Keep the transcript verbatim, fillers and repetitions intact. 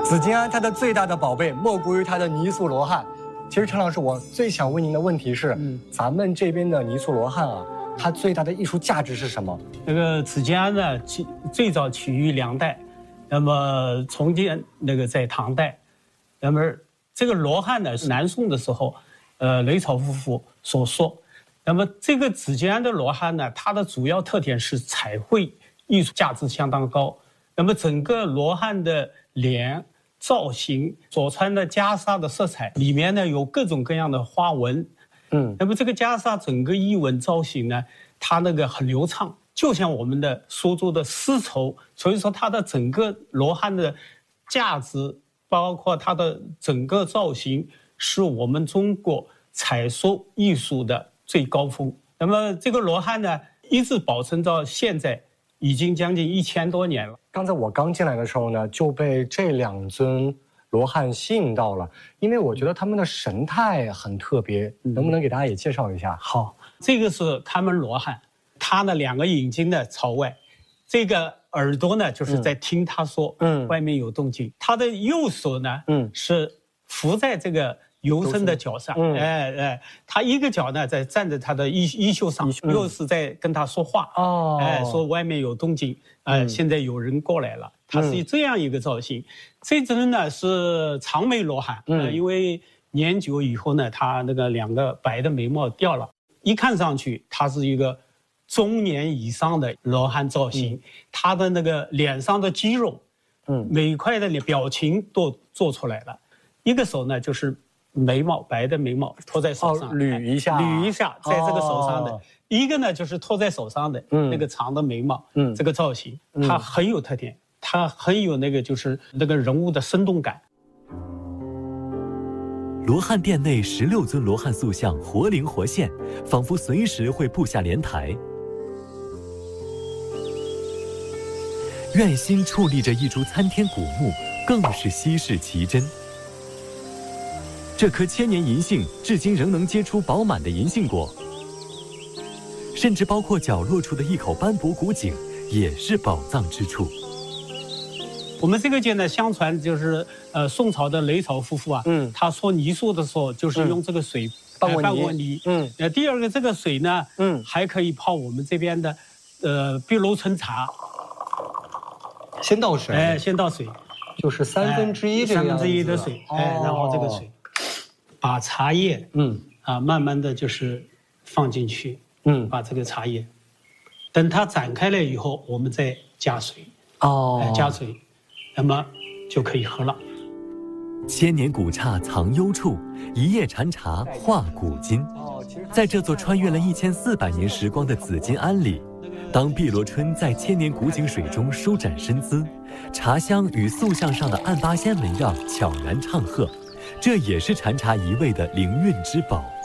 紫金庵它的最大的宝贝莫过于它的泥塑罗汉。其实陈老师，我最想问您的问题是，嗯，咱们这边的泥塑罗汉啊，它最大的艺术价值是什么？ 那个紫金庵呢，起最早起于梁代，那么重建那个在唐代，那么这个罗汉呢是南宋的时候，呃，雷草夫妇所塑。那么这个紫金庵的罗汉呢，它的主要特点是彩绘艺术价值相当高。那么整个罗汉的脸造型所穿的袈裟的色彩里面呢有各种各样的花纹，嗯，那么这个袈裟整个衣纹造型呢，它那个很流畅，就像我们的苏州的丝绸，所以说它的整个罗汉的价值，包括它的整个造型，是我们中国彩塑艺术的最高峰。那么这个罗汉呢，一直保存到现在，已经将近一千多年了。 刚才我刚进来的时候呢，就被这两尊罗汉吸引到了，因为我觉得他们的神态很特别，嗯、能不能给大家也介绍一下？ 好，这个是看门罗汉，他的两个眼睛呢朝外，这个耳朵呢就是在听他说，嗯，外面有动静。他的右手呢，嗯，是扶在这个游僧的脚上，嗯、哎哎，他一个脚呢在站在他的衣衣袖上，嗯、又是在跟他说话，哦，哎，说外面有动静，呃，嗯、现在有人过来了，他是这样一个造型。嗯、这尊呢是长眉罗汉，嗯、呃，因为年久以后呢，他那个两个白的眉毛掉了，一看上去他是一个中年以上的罗汉造型，嗯、他的那个脸上的肌肉，嗯，每块的表情都做出来了，一个手呢就是眉毛白的眉毛托在手上， 哦、捋一下， 捋一下，在这个手上的、哦、一个呢，就是托在手上的、嗯、那个长的眉毛，嗯，这个造型，它很有特点，它很有那个就是那个人物的生动感。 罗汉殿内十六尊罗汉塑像活灵活现，仿佛随时会步下莲台。院心矗立着一株参天古木，更是稀世奇珍。这棵千年银杏至今仍能结出饱满的银杏果，甚至包括角落处的一口斑驳古井，也是宝藏之处。 我们这个件呢，相传就是呃宋朝的雷草夫妇啊，嗯，他说泥塑的时候就是用这个水、嗯、拌过泥，拌过泥，嗯，呃，第二个这个水呢，嗯，还可以泡我们这边的呃碧螺春茶。 先倒水， 哎，先倒水， 就是三分之一这个样子， 三分之一的水，哎，哦、然后这个水。把茶叶，嗯啊，慢慢的就是放进去，嗯，把这个茶叶，等它展开了以后，我们再加水，哦，哎、加水，那么就可以喝了。 千年古刹藏幽处，一叶禅茶化古今。在这座穿越了一千四百年时光的紫金庵里，当碧螺春在千年古井水中舒展身姿，茶香与塑像上的暗八仙纹样悄然唱和。这也是禅茶一味的灵韵之宝。